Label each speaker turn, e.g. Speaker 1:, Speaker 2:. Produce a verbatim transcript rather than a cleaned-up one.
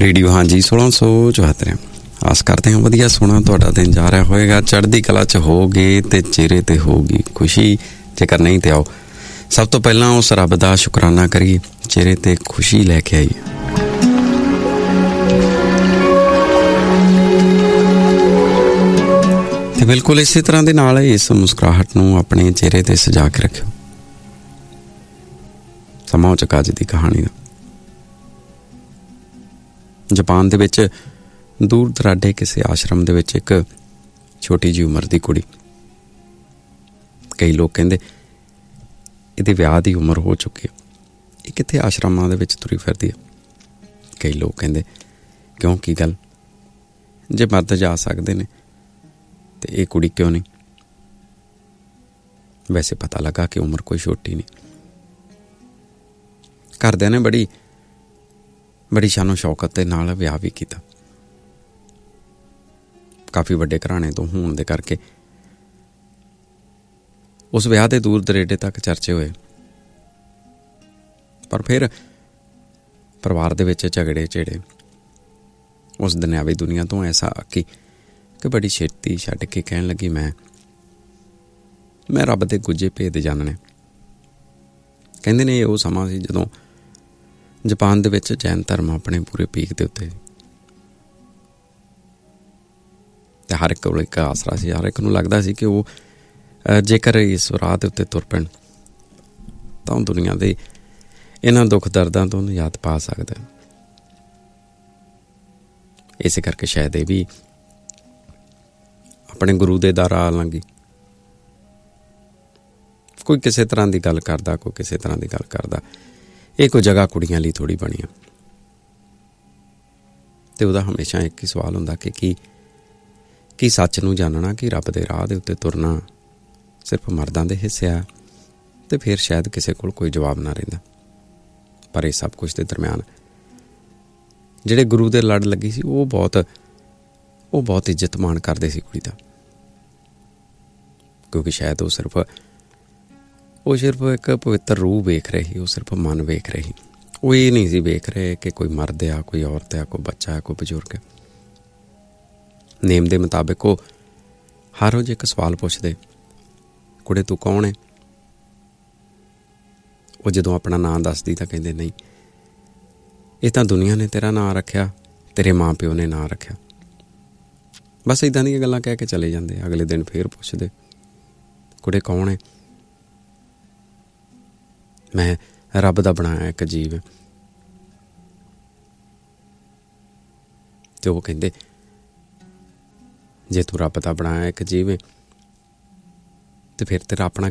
Speaker 1: Radio ਹਾਂਜੀ सोलह सौ चौहत्तर। ਆਸ ਕਰਦੇ ਹਾਂ ਵਧੀਆ ਸੋਹਣਾ ਤੁਹਾਡਾ ਦਿਨ ਜਾ ਰਿਹਾ ਹੋਏਗਾ, ਚੜ੍ਹਦੀ ਕਲਾ 'ਚ ਹੋਗੇ ਤੇ ਚਿਹਰੇ ਤੇ ਹੋਊਗੀ ਖੁਸ਼ੀ। ਜੇਕਰ ਨਹੀਂ ਤੇ ਆਓ ਸਭ ਤੋਂ ਪਹਿਲਾਂ ਉਸ ਰੱਬ ਦਾ ਸ਼ੁਕਰਾਨਾ ਕਰੀਏ, ਚਿਹਰੇ ਤੇ ਖੁਸ਼ੀ ਲੈ ਕੇ ਆਈਏ। ਤੇ ਬਿਲਕੁਲ ਇਸੇ ਤਰ੍ਹਾਂ ਦੇ ਨਾਲ ਇਸ ਮੁਸਕਰਾਹਟ ਨੂੰ ਆਪਣੇ ਚਿਹਰੇ ਤੇ ਸਜਾ ਕੇ ਰੱਖਿਓ। ਸਮਾਂ ਹੋ ਚੁੱਕਾ ਅੱਜ ਦੀ ਕਹਾਣੀ ਦਾ। ਜਾਪਾਨ ਦੇ ਵਿੱਚ ਦੂਰ ਦਰਾਡੇ ਕਿਸੇ ਆਸ਼ਰਮ ਦੇ ਵਿੱਚ ਇੱਕ ਛੋਟੀ ਜਿਹੀ ਉਮਰ ਦੀ ਕੁੜੀ, ਕਈ ਲੋਕ ਕਹਿੰਦੇ ਇਹਦੇ ਵਿਆਹ ਦੀ ਉਮਰ ਹੋ ਚੁੱਕੀ ਹੈ, ਇਹ ਕਿੱਥੇ ਆਸ਼ਰਮਾਂ ਦੇ ਵਿੱਚ ਤੁਰੀ ਫਿਰਦੀ ਹੈ। ਕਈ ਲੋਕ ਕਹਿੰਦੇ ਕਿਉਂ, ਕੀ ਗੱਲ, ਜੇ ਮਰਦ ਜਾ ਸਕਦੇ ਨੇ ਤੇ ਇਹ ਕੁੜੀ ਕਿਉਂ ਨਹੀਂ। ਵੈਸੇ ਪਤਾ ਲੱਗਾ ਕਿ ਉਮਰ ਕੋਈ ਛੋਟੀ ਨਹੀਂ। ਘਰਦਿਆਂ ਨੇ ਬੜੀ ਬੜੀ ਸ਼ਾਨੋ ਸ਼ੌਕਤ ਦੇ ਨਾਲ ਵਿਆਹ ਵੀ ਕੀਤਾ। ਕਾਫੀ ਵੱਡੇ ਘਰਾਣੇ ਤੋਂ ਹੋਣ ਦੇ ਕਰਕੇ ਉਸ ਵਿਆਹ ਦੇ ਦੂਰ ਦਰੇਡੇ ਤੱਕ ਚਰਚੇ ਹੋਏ। ਪਰ ਫਿਰ ਪਰਿਵਾਰ ਦੇ ਵਿੱਚ ਝਗੜੇ ਝੇੜੇ ਉਸ ਦੁਨਿਆਵੀ ਦੁਨੀਆ ਤੋਂ ਐਸਾ ਆਕੀ ਕਿ ਬੜੀ ਛੇਤੀ ਛੱਡ ਕੇ ਕਹਿਣ ਲੱਗੀ, ਮੈਂ ਮੈਂ ਰੱਬ ਦੇ ਗੁੱਝੇ ਭੇਦ ਜਾਣਨੇ। ਕਹਿੰਦੇ ਨੇ ਇਹ ਉਹ ਸਮਾਂ ਸੀ ਜਦੋਂ ਜਾਪਾਨ ਦੇ ਵਿੱਚ ਜੈਨ ਧਰਮ ਆਪਣੇ ਪੂਰੇ ਪੀਕ ਦੇ ਉੱਤੇ, ਤੇ ਹਰ ਇੱਕ ਕੋਲ ਇੱਕ ਆਸਰਾ ਸੀ। ਹਰ ਇੱਕ ਨੂੰ ਲੱਗਦਾ ਸੀ ਕਿ ਉਹ ਜੇਕਰ ਇਸ ਰਾਹ ਦੇ ਉੱਤੇ ਤੁਰ ਪੈਣ ਤਾਂ ਦੁਨੀਆ ਦੇ ਇਹਨਾਂ ਦੁੱਖ ਦਰਦਾਂ ਤੋਂ ਨਿਜਾਤ ਪਾ ਸਕਦਾ। ਇਸੇ ਕਰਕੇ ਸ਼ਾਇਦ ਇਹ ਵੀ ਆਪਣੇ ਗੁਰੂ ਦੇ ਦਰ ਆ ਲੰਗੀ। ਕੋਈ ਕਿਸੇ ਤਰ੍ਹਾਂ ਦੀ ਗੱਲ ਕਰਦਾ, ਕੋਈ ਕਿਸੇ ਤਰ੍ਹਾਂ ਦੀ ਗੱਲ ਕਰਦਾ। ਇਹ ਕੋਈ ਜਗ੍ਹਾ ਕੁੜੀਆਂ ਲਈ ਥੋੜ੍ਹੀ ਬਣੀ ਆ। ਤੇ ਉਹਦਾ ਹਮੇਸ਼ਾ ਇੱਕ ਹੀ ਸਵਾਲ ਹੁੰਦਾ ਕਿ ਕੀ ਕੀ ਸੱਚ ਨੂੰ ਜਾਣਨਾ, ਕਿ ਰੱਬ ਦੇ ਰਾਹ ਦੇ ਉੱਤੇ ਤੁਰਨਾ ਸਿਰਫ ਮਰਦਾਂ ਦੇ ਹਿੱਸੇ ਆ। ਤੇ ਫਿਰ ਸ਼ਾਇਦ ਕਿਸੇ ਕੋਲ ਕੋਈ ਜਵਾਬ ਨਾ ਰਹਿੰਦਾ। ਪਰ ਇਹ ਸਭ ਕੁਛ ਦੇ ਦਰਮਿਆਨ ਜਿਹੜੇ ਗੁਰੂ ਦੇ ਲੜ ਲੱਗੀ ਸੀ, ਉਹ ਬਹੁਤ ਉਹ ਬਹੁਤ ਇੱਜ਼ਤ ਮਾਣ ਕਰਦੇ ਸੀ ਕੁੜੀ ਦਾ। ਕਿਉਂਕਿ ਸ਼ਾਇਦ ਉਹ ਸਿਰਫ ਉਹ ਸਿਰਫ ਇੱਕ ਪਵਿੱਤਰ ਰੂਹ ਵੇਖ ਰਹੀ, ਉਹ ਸਿਰਫ ਮਨ ਵੇਖ ਰਹੀ। ਉਹ ਇਹ ਨਹੀਂ ਸੀ ਵੇਖ ਰਹੇ ਕਿ ਕੋਈ ਮਰਦ ਆ, ਕੋਈ ਔਰਤ ਆ, ਕੋਈ ਬੱਚਾ ਆ, ਕੋਈ ਬਜ਼ੁਰਗ। ਨੇਮ ਦੇ ਮੁਤਾਬਿਕ ਉਹ ਹਰ ਰੋਜ਼ ਇੱਕ ਸਵਾਲ ਪੁੱਛਦੇ, ਕੁੜੇ ਤੂੰ ਕੌਣ ਹੈ? ਉਹ ਜਦੋਂ ਆਪਣਾ ਨਾਂ ਦੱਸਦੀ ਤਾਂ ਕਹਿੰਦੇ, ਨਹੀਂ, ਇਹ ਤਾਂ ਦੁਨੀਆ ਨੇ ਤੇਰਾ ਨਾਂ ਰੱਖਿਆ, ਤੇਰੇ ਮਾਂ ਪਿਓ ਨੇ ਨਾਂ ਰੱਖਿਆ। ਬਸ ਇੱਦਾਂ ਦੀਆਂ ਗੱਲਾਂ ਕਹਿ ਕੇ ਚਲੇ ਜਾਂਦੇ। ਅਗਲੇ ਦਿਨ ਫੇਰ ਪੁੱਛਦੇ, ਕੁੜੇ ਕੌਣ ਹੈ? ਮੈਂ ਰੱਬ ਦਾ ਬਣਾਇਆ ਇੱਕ ਜੀਵ। ਤੇ ਉਹ ਕਹਿੰਦੇ, ਜੇ ਤੂੰ ਰੱਬ ਦਾ ਬਣਾਇਆ ਇੱਕ ਜੀਵ ਹੈ ਤੇ ਫਿਰ ਤੇਰਾ ਆਪਣਾ